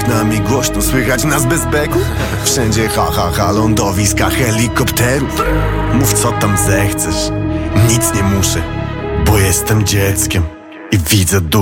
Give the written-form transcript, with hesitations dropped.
oknami głośno słychać nas bez beku. Wszędzie ha ha ha, lądowiska helikopterów. Mów co tam zechcesz, nic nie muszę, bo jestem dzieckiem i widzę